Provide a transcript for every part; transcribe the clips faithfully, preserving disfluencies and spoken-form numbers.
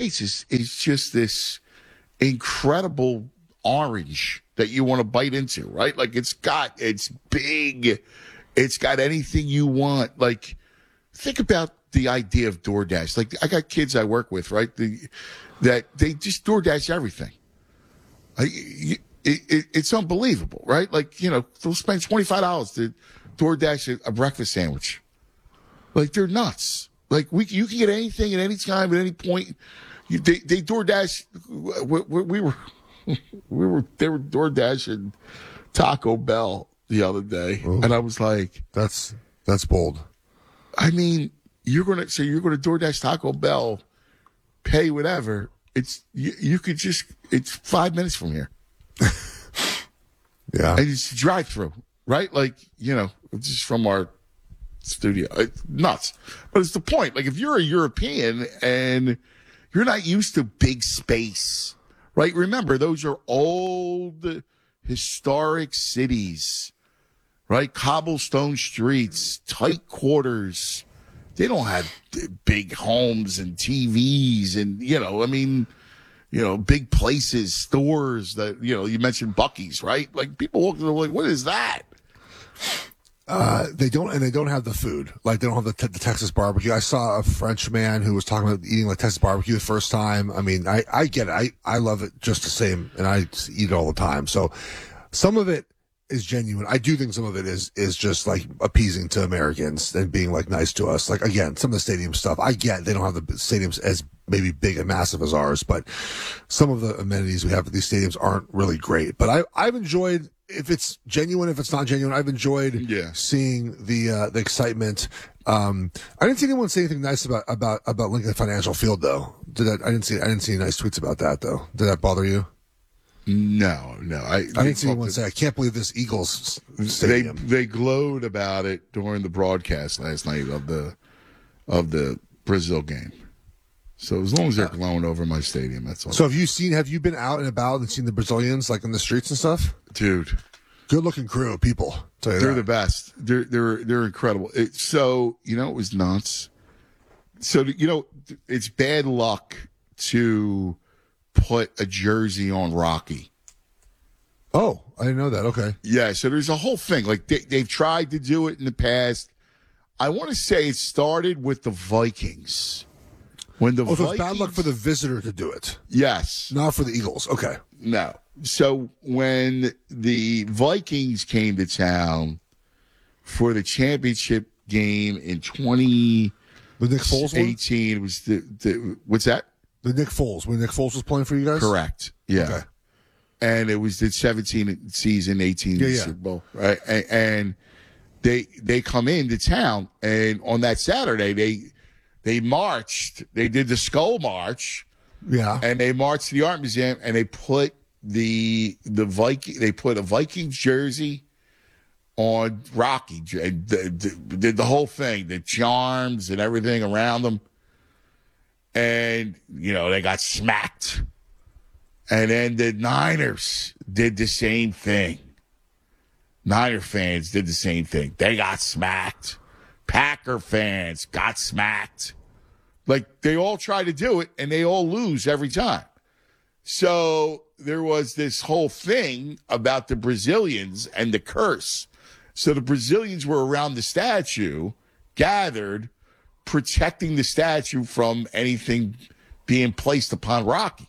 States is is just this incredible orange that you want to bite into, right? Like it's got, it's big. It's got anything you want. Like, think about the idea of DoorDash. Like, I got kids I work with, right? The, that they just DoorDash everything. Like, it, it, it's unbelievable, right? Like, you know, they'll spend twenty-five dollars to DoorDash a, a breakfast sandwich. Like, they're nuts. Like, we you can get anything at any time, at any point. You, they, they DoorDash, we, we, we were, we were, they were DoorDashing Taco Bell the other day. Ooh. And I was like, that's, that's bold. I mean, you're going to, so you're going to DoorDash Taco Bell, pay whatever. It's, you, you could just, it's five minutes from here. Yeah. And it's drive through, right? Like, you know, it's just from our studio. It's nuts. But it's the point. Like, if you're a European and you're not used to big space, right? Remember, those are old, historic cities, right? Cobblestone streets, tight quarters. They don't have big homes and T Vs and, you know, I mean, you know, big places, stores that, you know, you mentioned Buc-ee's, right? Like, people walk to the, like, what is that? Uh, they don't, and they don't have the food. Like, they don't have the, te- the Texas barbecue. I saw a French man who was talking about eating like Texas barbecue the first time. I mean, I, I get it. I, I love it just the same, and I just eat it all the time. So some of it is genuine. I do think some of it is, is just like appeasing to Americans and being like nice to us. Like, again, some of the stadium stuff, I get they don't have the stadiums as maybe big and massive as ours, but some of the amenities we have at these stadiums aren't really great. But I, I've enjoyed, if it's genuine, if it's not genuine, I've enjoyed yeah. seeing the, uh, the excitement. Um, I didn't see anyone say anything nice about, about, about Lincoln Financial Field though. Did that, I didn't see, I didn't see any nice tweets about that though. Did that bother you? No, no. I, I didn't see anyone say, I can't believe this Eagles stadium. They, they glowed about it during the broadcast last night of the, of the Brazil game. So as long as they're glowing over my stadium, that's all. So have you seen, have you been out and about and seen the Brazilians like in the streets and stuff? Dude. Good looking crew of people. Tell you they're that. the best. They're, they're, they're incredible. It, so, you know, it was nuts. So, you know, it's bad luck to put a jersey on Rocky. Oh, I didn't know that. Okay. Yeah. So there's a whole thing. Like they, they've tried to do it in the past. I want to say it started with the Vikings. When the oh, so Vikings, it's bad luck for the visitor to do it. Yes. Not for the Eagles. Okay. No. So when the Vikings came to town for the championship game in twenty eighteen, it was the, the what's that? The Nick Foles. When Nick Foles was playing for you guys? Correct. Yeah. Okay. And it was the seventeen season, eighteen yeah, yeah. Super Bowl, right? And, and they they come into town, and on that Saturday they they marched. They did the Skull March. Yeah. And they marched to the Art Museum, and they put the the Viking. They put a Vikings jersey on Rocky, and did the, the, the whole thing, the charms and everything around them. And you know they got smacked. And then the Niners did the same thing. Niner fans did the same thing. They got smacked. Packer fans got smacked. Like, they all try to do it, and they all lose every time. So there was this whole thing about the Brazilians and the curse. So the Brazilians were around the statue, gathered, protecting the statue from anything being placed upon Rocky.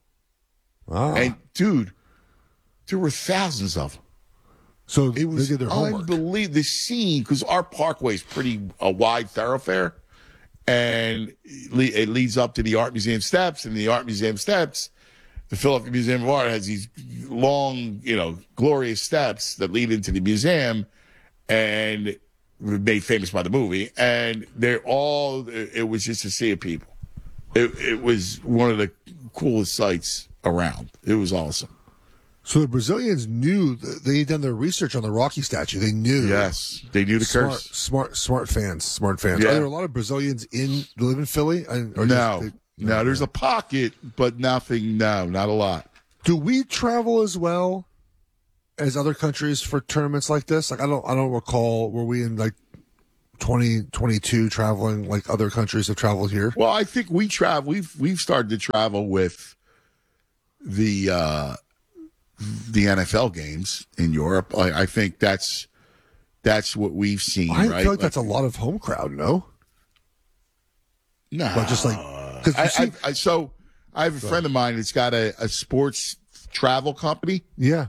Ah. And, dude, there were thousands of them. So it was they did their homework. Unbelievable. The scene, because our parkway is pretty a wide thoroughfare, and it leads up to the Art Museum steps, and the Art Museum steps, the Philadelphia Museum of Art has these long, you know, glorious steps that lead into the museum, and made famous by the movie, and they're all, it was just a sea of people. It, it was one of the coolest sights around. It was awesome. So the Brazilians knew, they had done their research on the Rocky statue. They knew. Yes, they knew the smart, curse. Smart, smart fans, smart fans. Yeah. Are there a lot of Brazilians in live in Philly? Or no, just, they, no, there's a pocket, but nothing, no, not a lot. Do we travel as well as other countries for tournaments like this? Like, I don't, I don't recall, were we in like twenty twenty-two traveling like other countries have traveled here? Well, I think we travel. We've we've started to travel with the uh, the N F L games in Europe. I, I think that's that's what we've seen. I right? feel like that's a lot of home crowd. No, no, but just like because I, I, I, so I have a friend of mine that's got a, a sports travel company. Yeah,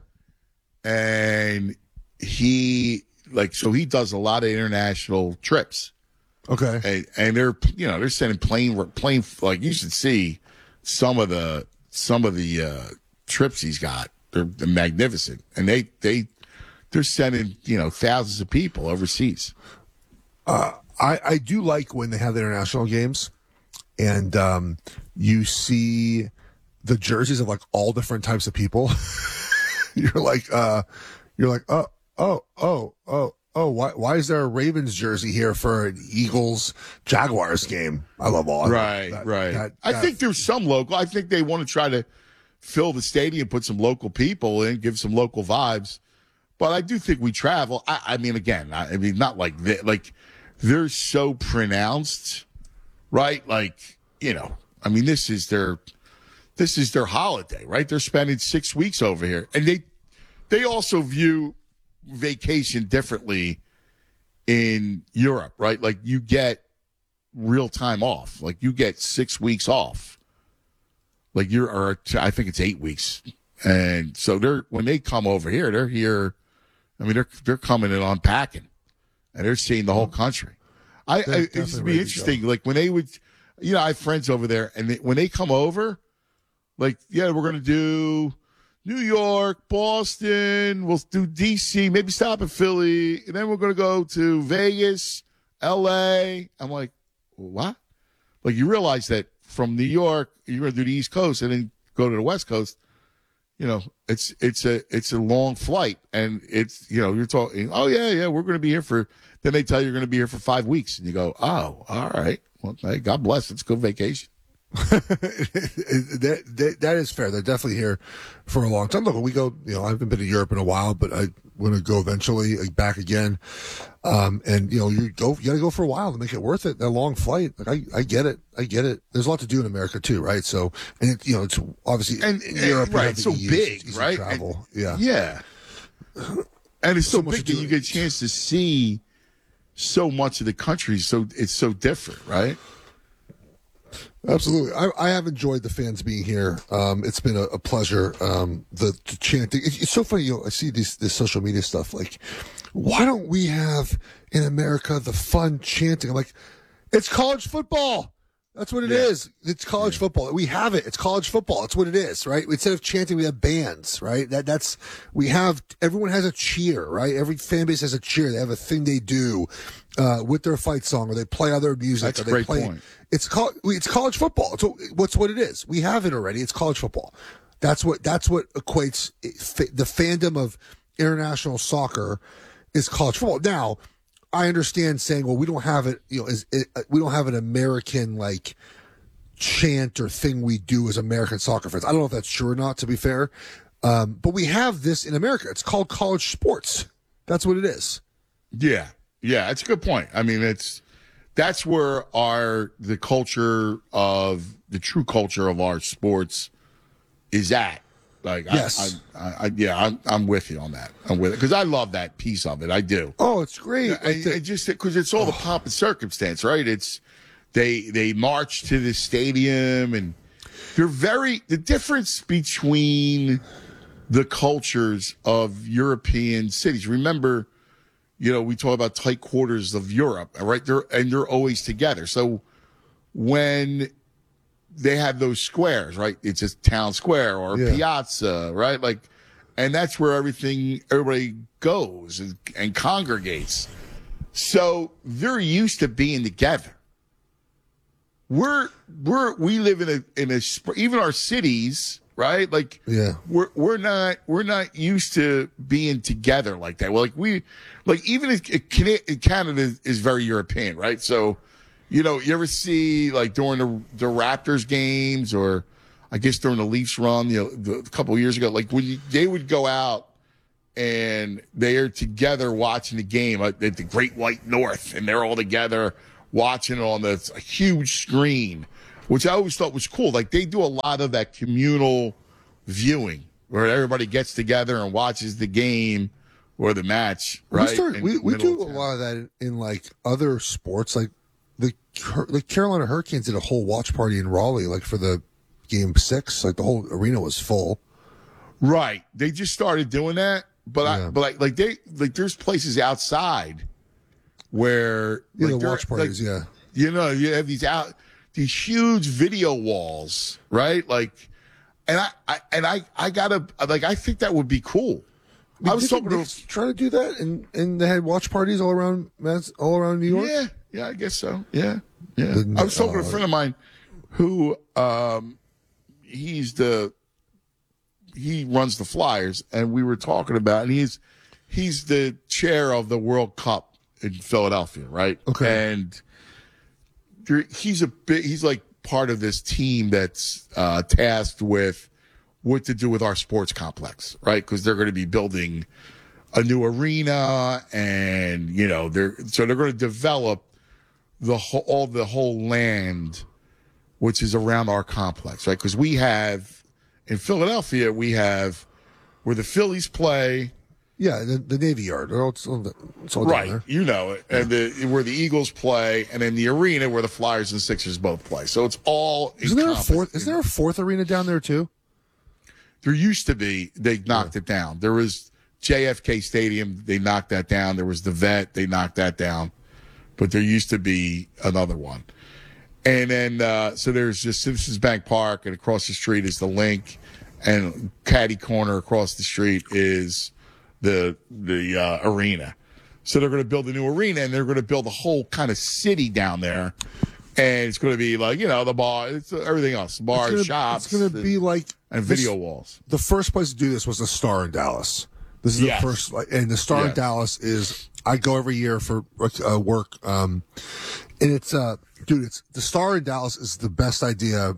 and he like so he does a lot of international trips. Okay, and, and they're you know they're sending plane plane like you should see some of the some of the uh, trips he's got. They're, they're magnificent, and they they they're sending you know thousands of people overseas. Uh, I I do like when they have the international games, and um, you see the jerseys of like all different types of people. You're like, uh, you're like, oh, oh, oh, oh, oh. Why, why is there a Ravens jersey here for an Eagles Jaguars game? I love all right, that, right. That, I that, think there's some local. I think they want to try to fill the stadium, put some local people in, give some local vibes. But I do think we travel. I, I mean, again, I, I mean, not like that. Like they're so pronounced, right? Like you know, I mean, this is their. This is their holiday, right? They're spending six weeks over here. And they they also view vacation differently in Europe, right? Like you get real time off. Like you get six weeks off. Like you're, or I think it's eight weeks. And so they're, when they come over here, they're here. I mean, they're, they're coming and unpacking and they're seeing the whole country. I, I it used to be interesting. Like when they would, you know, I have friends over there and they, when they come over, like, yeah, we're going to do New York, Boston, we'll do D C, maybe stop in Philly, and then we're going to go to Vegas, L A. I'm like, what? Like, you realize that from New York, you're going to do the East Coast and then go to the West Coast. You know, it's it's a it's a long flight, and it's, you know, you're talking, oh, yeah, yeah, we're going to be here for, then they tell you you're going to be here for five weeks, and you go, oh, all right. Well, hey, God bless. It's a good vacation. that, that, that is fair. They're definitely here for a long time. Look, we go, you know, I haven't been to Europe in a while, but I want to go eventually, like, back again. Um, and you know, you go, you got to go for a while to make it worth it. That long flight. Like, I, I get it. I get it. There's a lot to do in America too, right? So, and it, you know, it's obviously and, in Europe, and, right. It's so E U, big, it's right? Travel. And, yeah. Yeah. And it's so, so big that you get a chance to see so much of the country. So it's so different, right? Absolutely. I, I have enjoyed the fans being here. Um, it's been a, a pleasure. Um, the, the chanting. It, it's so funny. You know, I see this, this social media stuff. Like, why don't we have in America the fun chanting? I'm like, it's college football. That's what it yeah. is. It's college yeah. football. We have it. It's college football. That's what it is, right? Instead of chanting, we have bands, right? That that's we have. Everyone has a cheer, right? Every fan base has a cheer. They have a thing they do uh, with their fight song, or they play other music. That's or a they great play, point. It's called. It's college football. It's what, what's what it is. We have it already. It's college football. That's what. That's what equates the fandom of international soccer is college football. Now, I understand saying, well, we don't have it, you know, is it, we don't have an American like chant or thing we do as American soccer fans. I don't know if that's true or not, to be fair. Um, but we have this in America. It's called college sports. That's what it is. Yeah. Yeah. It's a good point. I mean, it's, that's where our, the culture of the true culture of our sports is at. Like, yes. I, I, I, yeah, I'm, I'm with you on that. I'm with it because I love that piece of it. I do. Oh, it's great. Yeah, I, I just because it's all the pomp and circumstance, right? It's they they march to the stadium and they're very the difference between the cultures of European cities. Remember, you know, we talk about tight quarters of Europe, right? They're and they're always together. So when they have those squares, right? It's a town square or a yeah. piazza, right? Like, and that's where everything, everybody goes and, and congregates. So they're used to being together. We're, we're, we live in a, in a, even our cities, right? Like, yeah, we're, we're not, we're not used to being together like that. Well, like we, like even if Canada is very European, right? So, you know, you ever see like during the, the Raptors games or I guess during the Leafs run, you know, the, a couple of years ago, like when you, they would go out and they are together watching the game at the Great White North, and they're all together watching it on this huge screen, which I always thought was cool. Like, they do a lot of that communal viewing where everybody gets together and watches the game or the match, right? We, start, we, we do a lot of that in, in like other sports. Like the the Carolina Hurricanes did a whole watch party in Raleigh, like for the game six. Like the whole arena was full. Right. They just started doing that, but Yeah. I, but like like they like there's places outside where Yeah, like the they're- watch parties. like, yeah, you know, you have these out these huge video walls, right? Like, and I, I and I I gotta like I think that would be cool. I, was Didn't talking Knicks to try to do that, and and they had watch parties all around Mass- all around New York. yeah yeah I guess so yeah yeah. The- I was talking to a uh, friend of mine who um he's the he runs the Flyers, and we were talking about, and he's he's the chair of the World Cup in Philadelphia, right? Okay. And there- he's a bit he's like part of this team that's uh, tasked with what to do with our sports complex, right? Because they're going to be building a new arena, and you know they're so they're going to develop the whole all the whole land which is around our complex, right? Because we have in Philadelphia, we have where the Phillies play, Yeah, the, the Navy Yard. They're all- It's all, it's all down right? there. You know it, and the where the Eagles play, and then the arena where the Flyers and Sixers both play. So it's all Isn't there a encompassed fourth? Is in- there a fourth arena down there too? There used to be. They knocked it down. There was J F K Stadium. They knocked that down. There was the Vet. They knocked that down. But there used to be another one. And then, uh, so there's just Citizens Bank Park, and across the street is the Link, and Caddy Corner across the street is the the uh, arena. So they're going to build a new arena, and they're going to build a whole kind of city down there. And it's going to be like, you know, the bar, it's everything else, bars, It's gonna, shops, It's going to be like and this- video walls. The first place to do this was the Star in Dallas. This is Yes. the first, like, and the Star in Yes. Dallas is. I go every year for uh, work, um, and it's uh, dude, it's the Star in Dallas is the best idea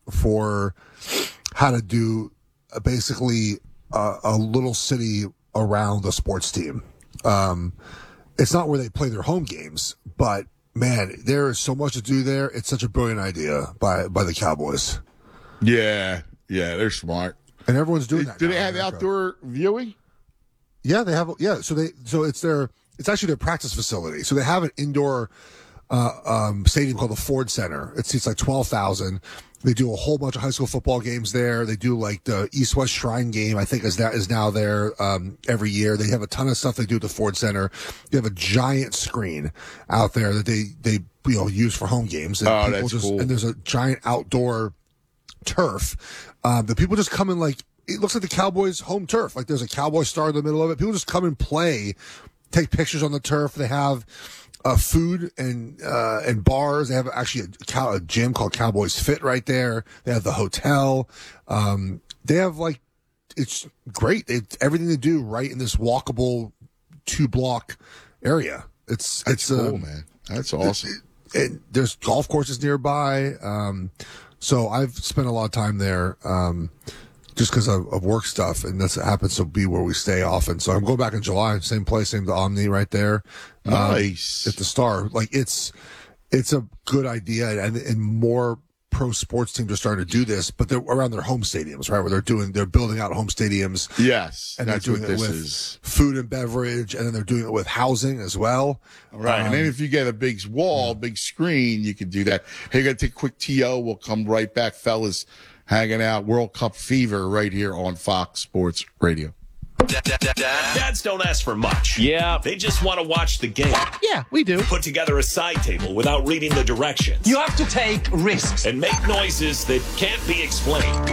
for how to do uh, basically a, a little city around the sports team. Um, it's not where they play their home games, but man, there is so much to do there. It's such a brilliant idea by by the Cowboys, Yeah, yeah, they're smart. and everyone's doing that. Do now they in have America. outdoor viewing? Yeah, they have. Yeah, so they so it's their it's actually their practice facility. So they have an indoor uh, um, stadium called the Ford Center. It seats like twelve thousand. They do a whole bunch of high school football games there. They do like the East West Shrine game. I think is that is now there um, every year. They have a ton of stuff they do at the Ford Center. They have a giant screen out there that they they you know use for home games. And Oh, people that's just, cool. And there's a giant outdoor turf. Uh, the people just come in like it looks like the Cowboys' home turf. Like there's a Cowboy star in the middle of it. People just come and play, take pictures on the turf. They have uh, food and uh, and bars. They have actually a, cow, a gym called Cowboys Fit right there. They have the hotel. Um, they have like it's great. It's everything to do right in this walkable two block area. It's it's Cool, um, man. That's awesome. and there's golf courses nearby. Um, so I've spent a lot of time there, um, just because of, of work stuff, and that happens to be where we stay often. So I'm going back in July, same place, same the Omni right there. um, Nice. at the Star. Like it's, it's a good idea, and, and more pro sports teams are starting to do this, but they're around their home stadiums, right? Where they're doing, they're building out home stadiums. Yes, And that's they're what doing it this with is. food and beverage, and then they're doing it with housing as well. Right. and then if you get a big wall, big screen, you can do that. Hey, you got to take a quick T O. We'll come right back, fellas. Hanging out World Cup fever right here on Fox Sports Radio. Dads don't ask for much. Yeah. They just want to watch the game. Yeah, we do. Put together a side table without reading the directions. You have to take risks. And make noises that can't be explained.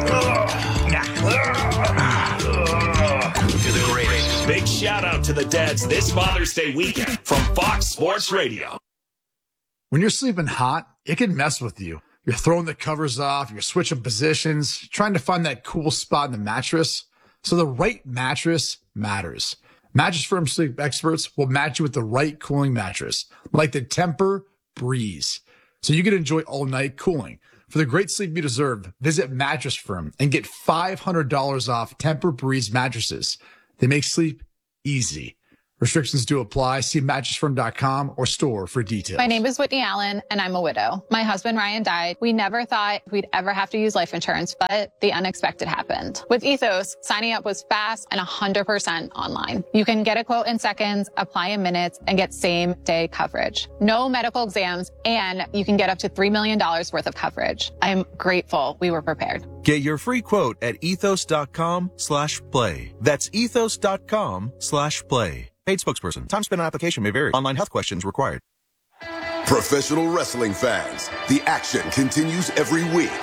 You're the greatest. Big shout out to the dads this Father's Day weekend from Fox Sports Radio. When you're sleeping hot, it can mess with you. You're throwing the covers off, you're switching positions, trying to find that cool spot in the mattress. So the right mattress matters. Mattress Firm sleep experts will match you with the right cooling mattress, like the Temper Breeze, so you can enjoy all night cooling. For the great sleep you deserve, visit Mattress Firm and get five hundred dollars off Temper Breeze mattresses. They make sleep easy. Restrictions do apply. See mattress firm dot com or store for details. My name is Whitney Allen, and I'm a widow. My husband, Ryan, died. We never thought we'd ever have to use life insurance, but the unexpected happened. With Ethos, signing up was fast and one hundred percent online. You can get a quote in seconds, apply in minutes, and get same-day coverage. No medical exams, and you can get up to three million dollars worth of coverage. I'm grateful we were prepared. Get your free quote at ethos.com slash play. That's ethos.com slash play. Paid spokesperson. Time spent on application may vary. Online health questions required. Professional wrestling fans, the action continues every week.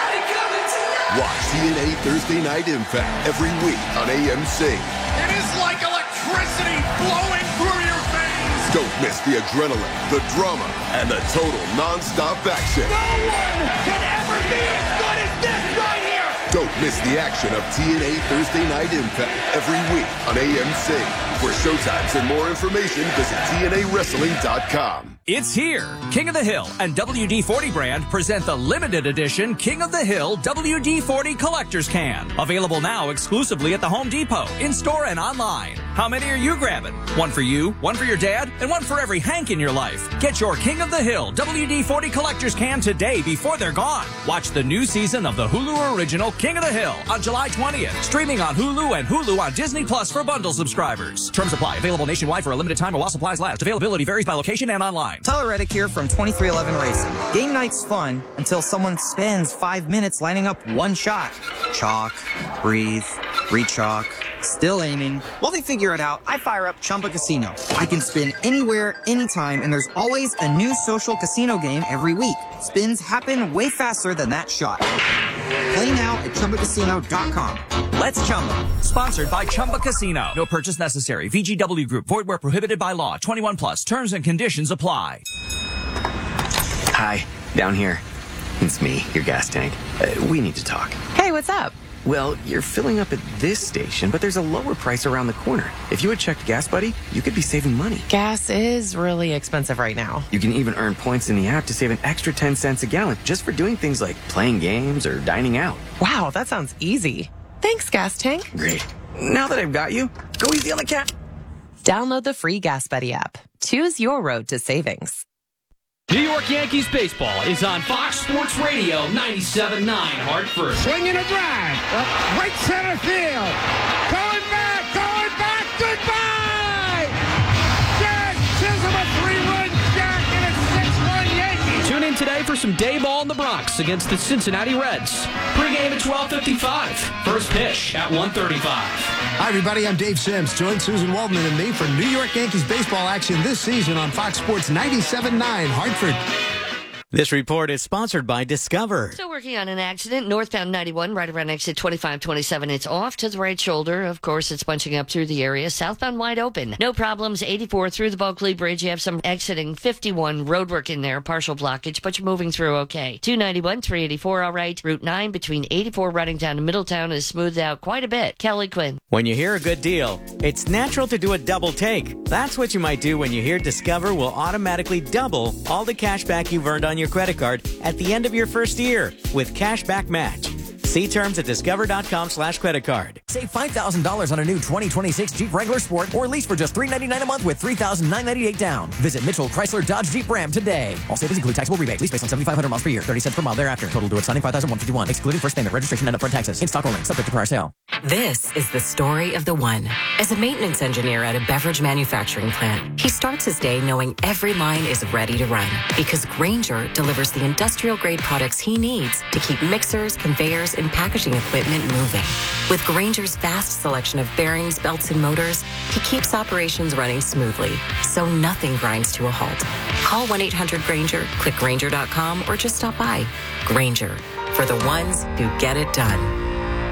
Watch T N A Thursday Night Impact every week on A M C. It is like electricity flowing through your veins. Don't miss the adrenaline, the drama, and the total non-stop action. No one can ever be as good as this right here. Don't miss the action of T N A Thursday Night Impact every week on A M C. For showtimes and more information, visit T N A wrestling dot com. It's here. King of the Hill and W D forty brand present the limited edition King of the Hill W D forty Collector's Can. Available now exclusively at the Home Depot, in-store and online. How many are you grabbing? One for you, one for your dad, and one for every Hank in your life. Get your King of the Hill W D forty Collector's Can today before they're gone. Watch the new season of the Hulu original King of the Hill on July twentieth. Streaming on Hulu and Hulu on Disney Plus for bundle subscribers. Terms apply. Available nationwide for a limited time or while supplies last. Availability varies by location and online. Tyler Reddick here from twenty-three eleven Racing. Game night's fun until someone spends five minutes lining up one shot. Chalk, breathe, re-chalk, still aiming. While they figure it out, I fire up Chumba Casino. I can spin anywhere, anytime, and there's always a new social casino game every week. Spins happen way faster than that shot. Play now at Chumba Casino dot com. Let's Chumba. Sponsored by Chumba Casino. No purchase necessary. V G W Group. Void where prohibited by law. twenty-one plus. Terms and conditions apply. Hi, down here. It's me, your gas tank. Uh, we need to talk. Hey, what's up? Well, you're filling up at this station, but there's a lower price around the corner. If you had checked Gas Buddy, you could be saving money. Gas is really expensive right now. You can even earn points in the app to save an extra ten cents a gallon just for doing things like playing games or dining out. Wow, that sounds easy. Thanks, Gas Tank. Great. Now that I've got you, go easy on the cat. Download the free Gas Buddy app. Choose your road to savings. New York Yankees baseball is on Fox Sports Radio ninety-seven point nine Hartford. Swinging a drive. Up right center field. Going back, going back, goodbye! Jack Chisholm, a three-run jack and a six-run Yankees. Tune in today for some day ball in the Bronx against the Cincinnati Reds. Pre-game at twelve fifty-five. First pitch at one thirty-five. Hi, everybody. I'm Dave Sims. Join Susan Waldman and me for New York Yankees baseball action this season on Fox Sports ninety-seven point nine Hartford. This report is sponsored by Discover. Still working on an accident. Northbound ninety-one, right around exit twenty-five twenty-seven. It's off to the right shoulder. Of course, it's bunching up through the area. Southbound wide open. No problems. eighty-four through the Bulkley Bridge. You have some exiting fifty-one roadwork in there. Partial blockage, but you're moving through okay. two ninety-one, three eighty-four, all right. Route nine between eighty-four running down to Middletown is smoothed out quite a bit. Kelly Quinn. When you hear a good deal, it's natural to do a double take. That's what you might do when you hear Discover will automatically double all the cash back you've earned on your credit card at the end of your first year with Cashback Match. See terms at discover.com slash credit card. Save five thousand dollars on a new twenty twenty-six Jeep Wrangler Sport or lease for just three hundred ninety-nine dollars a month with three thousand nine hundred ninety-eight dollars down. Visit Mitchell Chrysler Dodge Jeep Ram today. All savings include taxable rebate. Lease based on seventy-five hundred miles per year. thirty cents per mile thereafter. Total due at seventy-five thousand one hundred fifty-one. Excluding first payment, registration, and upfront taxes. In stock only. Subject to prior sale. This is the story of the one. As a maintenance engineer at a beverage manufacturing plant, he starts his day knowing every line is ready to run because Grainger delivers the industrial-grade products he needs to keep mixers, conveyors, and packaging equipment moving. With Grainger's vast selection of bearings, belts, and motors, he keeps operations running smoothly, so nothing grinds to a halt. Call one eight hundred Grainger, click Grainger dot com, or just stop by. Grainger, for the ones who get it done.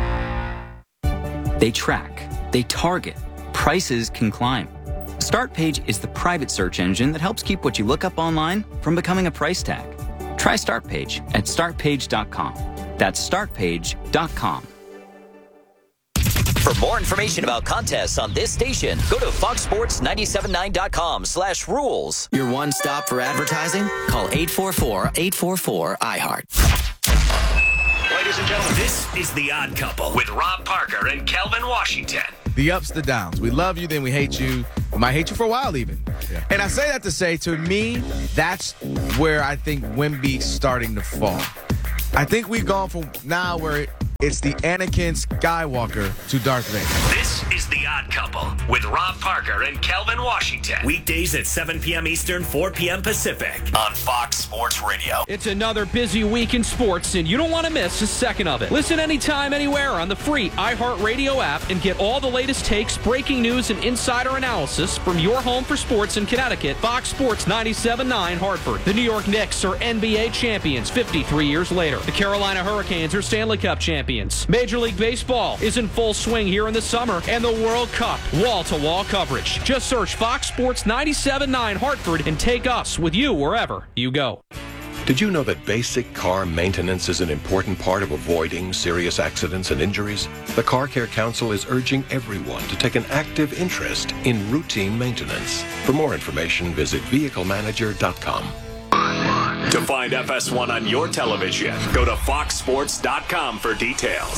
They track, they target, prices can climb. StartPage is the private search engine that helps keep what you look up online from becoming a price tag. Try StartPage at start page dot com. That's start page dot com. For more information about contests on this station, go to fox sports nine seven nine dot com slash rules. Your one stop for advertising? Call eight four four, eight four four, I heart. Ladies and gentlemen, this is The Odd Couple with Rob Parker and Kelvin Washington The ups, the downs. We love you, then we hate you. We might hate you for a while even. Yeah. And I say that to say, to me, that's where I think Wemby's starting to fall. I think we've gone from now where it's the Anakin Skywalker to Darth Vader. This is The Odd Couple with Rob Parker and Kelvin Washington. Weekdays at seven p.m. Eastern, four p.m. Pacific on Fox Sports Radio. It's another busy week in sports, and you don't want to miss a second of it. Listen anytime, anywhere on the free iHeartRadio app and get all the latest takes, breaking news, and insider analysis from your home for sports in Connecticut. Fox Sports ninety-seven point nine Hartford. The New York Knicks are N B A champions fifty-three years later. The Carolina Hurricanes are Stanley Cup champions. Major League Baseball is in full swing here in the summer, and the World Cup, wall-to-wall coverage. Just search Fox Sports ninety-seven point nine Hartford and take us with you wherever you go. Did you know that basic car maintenance is an important part of avoiding serious accidents and injuries? The Car Care Council is urging everyone to take an active interest in routine maintenance. For more information, visit vehicle manager dot com. To find F S one on your television, go to fox sports dot com for details.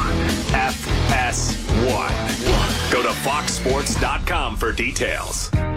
F S one. Go to fox sports dot com for details.